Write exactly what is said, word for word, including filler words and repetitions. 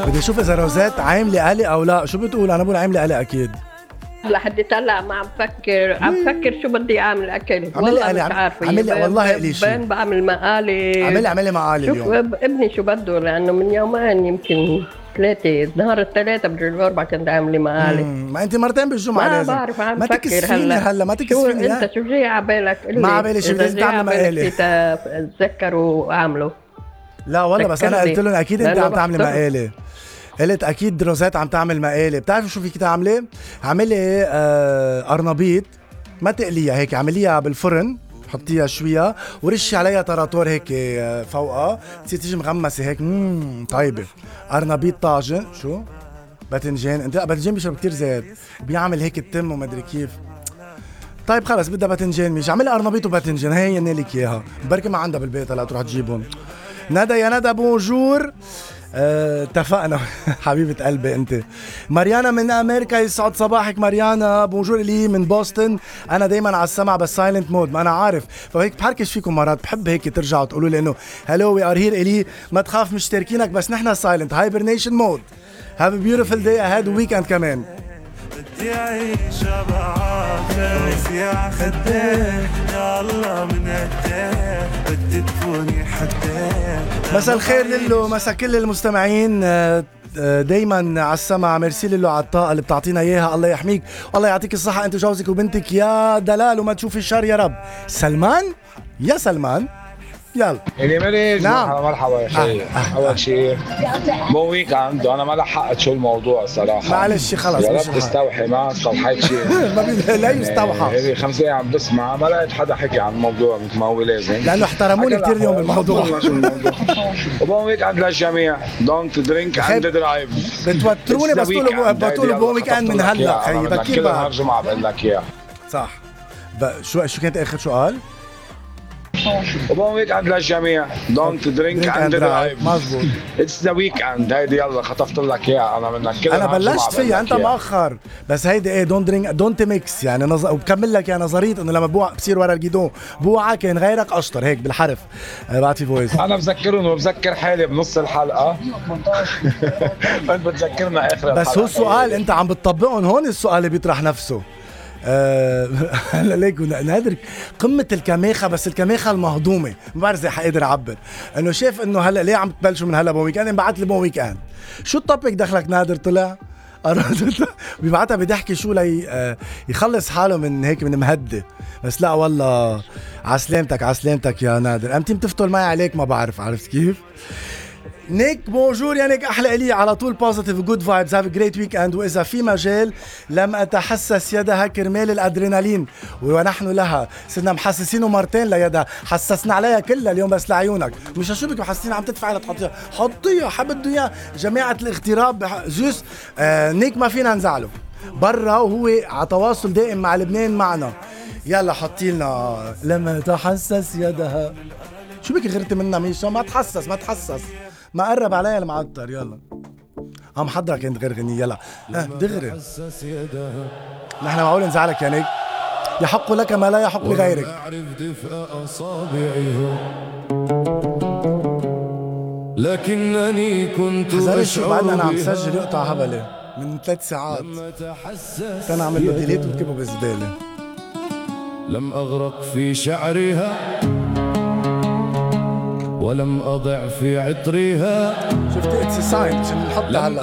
بدي اشوف اذا روزات عامله قلق او لا. شو بتقول؟ انا بقول عامله قلق اكيد. لحد هلا ما عم فكر عم فكر شو بدي اعمل اكل. والله مش عارفه. عملي والله قلي شيء. بين بعمل مقالي. عملي عملي مقالي شوف اليوم. ابني شو بده، لانه من يومين يمكن ثلاثة نهار الثلاثة بدي الأربعة كنت عاملة مقالي. ما أنت مرتين بالجمعة ما لازم. بعرف عم ما فكر تكسفيني هلا. هلا ما تكسفيني. شو أنت شو جاي عبالك؟ ما عبالي شيء، لازم تعمل مقالي. اتذكر واعمله. لا والله بس أنا قلت لهم أكيد أنت عم تعملي مقالي. قلت أكيد روزات عم تعمل مقالي. بتعرفي شو فيك تعملي؟ عملي آه قرنبيط، ما تقليها هيك، عمليها بالفرن، حطيها شوية ورشي عليها طراطور هيك فوقها، تصير تيجي مغمسة هيك. مم طيبة. قرنبيط طاجن. شو؟ باذنجان. انت باذنجان بيشرب كتير زيت، بيعمل هيك التم وما ادري كيف. طيب خلص بدها باذنجان، مش عملي قرنبيط وباذنجان، هي لك اياها، بركي ما عندها بالبيت هلا تروح تجيبهم. ندى يا ندى بونجور. اه اتفقنا. حبيبة قلبي انت. ماريانا من امريكا، يسعد صباحك ماريانا. بونجور لي من بوسطن. انا دايما على السمع بس سايلنت مود، ما انا عارف، فهيك بحركش فيكم مرات، بحب هيك ترجعوا تقولوا لي انه هلو وي ار هير الي، ما تخاف مشتركينك بس نحن سايلنت هايبرنيشن مود. Have a beautiful day ahead وويكند كمان. بدي أعيش بعافية يا خديه يا الله من قديه بدي تكوني حديه. مساء الخير للو، مساء كل المستمعين دايما على السمع. ميرسي للو على الطاقة اللي بتعطينا اياها، الله يحميك والله يعطيك الصحة انت وجوزك وبنتك يا دلال، وما تشوفي الشر يا رب. سلمان يا سلمان يلا. إلي مريج. نعم. مرحبا يا خيي. آه. أول شيء مو ويكند وأنا ما لحقت شو الموضوع صراحة. معلش خلص يا رب تستوحي، ما استوحيت شيء. لا يستوحى. إلي خمس أيام عم بسمع ما لقيت حدا حكي عن الموضوع مثل ما هو لازم، لأنه احترموني كثير اليوم بالموضوع. وبون ويكند للجميع. دونت درينك اند درايف. بتوتروني بس تقولوا بتقولوا بون ويكند من هلا خيي بكير كل نهار جمعة بقول لك إياه. صح. شو شو كانت آخر سؤال؟ وبون ويكند للجميع. دونت درينك اند درايف. مزبوط. اتس ذا ويكند. هيدي يلا خطفت لك اياها انا منك. كل انا بلشت فيها انت مأخر، بس هيدي ايه دونت درينك دونت ميكس يعني نظ... وبكمل لك يا نظريه انه لما بوع بصير ورا الجيدون بوعى كان غيرك اشطر هيك بالحرف. بعطي فويس. انا بذكرهم وبذكر حالي بنص الحلقه. انت بتذكرنا اخر الحلقه. بس هو السؤال انت عم بتطبقهم هون، السؤال اللي بيطرح نفسه. هلا ليك نادر قمة الكماخة، بس الكماخة المهضومة، ما بعرف زي حقدر اعبر انه شايف انه هلا ليه عم تبلشوا من هلا بون ويكند، انبعت لي بون ويكند. شو التوبيك دخلك نادر طلع؟ بيبعتها بضحكي شو لي يخلص حاله من هيك من مهدي، بس لا والله عسلامتك عسلامتك يا نادر. امتى بتفتل معي عليك ما بعرف، عرفت كيف؟ نيك بونجور يا نيك، احلى الي على طول بوزيتيف جود فايبز، هاف جريت ويك اند. واذا في مجال لم اتحسس يدها كرمال الادرينالين ونحن لها، صرنا محسسينه مرتين ليدها، حسسنا عليها كلها اليوم بس لعيونك، مش شو بك محسسين عم تدفعي لتحطيها، حطيها حبده اياه جماعه الاغتراب جوس. آه نيك ما فينا نزعله برا وهو على تواصل دائم مع لبنان معنا. يلا حطي لنا لما تحسس يدها. شو بك غيرتي منا ميشا؟ ما تحسس ما تحسس ما قرب عليا المعطر. يلا عم حضرك انت غير غنية. يلا اه دغري. نحن معقول نزعلك يا نيك؟ يحق لك ما لا يحق لغيرك. أعرف دفء أصابعها لكنني كنت أشعر بها. بعدنا أنا عم سجل يقطع هبلة من ثلاث ساعات، كان عامل له ديليت وكبه بالزبالة. لم أغرق في شعرها ولم أضع في عطرها. شفت اتس ساين عشان نحطها هلا.